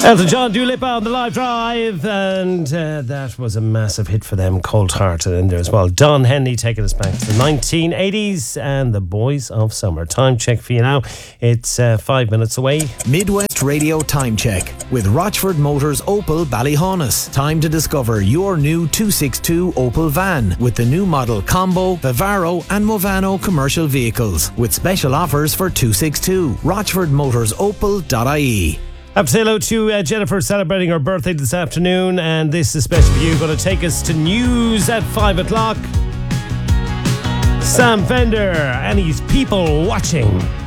Elton John, Dua Lipa on the live drive, and that was a massive hit for them. Cold Hearted in there as well. Don Henley taking us back to the 1980s and the Boys of Summer. Time check for you now. It's 5 minutes away. Midwest Radio Time Check with Rochford Motors Opel Ballyhaunis. Time to discover your new 262 Opel van with the new model Combo, Vivaro and Movano commercial vehicles with special offers for 262. RochfordMotorsOpel.ie. I have to say hello to Jennifer celebrating her birthday this afternoon, and this is special for you. Going to take us to news at 5 o'clock. Sam Fender and his People Watching.